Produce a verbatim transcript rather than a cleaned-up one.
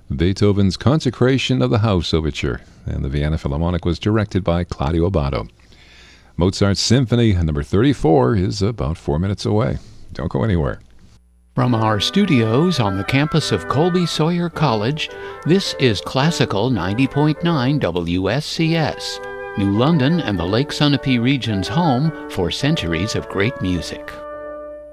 Beethoven's Consecration of the House Overture, and the Vienna Philharmonic was directed by Claudio Abbado. Mozart's Symphony number thirty-four is about four minutes away. Don't go anywhere. From our studios on the campus of Colby Sawyer College, this is Classical ninety point nine W S C S, New London and the Lake Sunapee region's home for centuries of great music.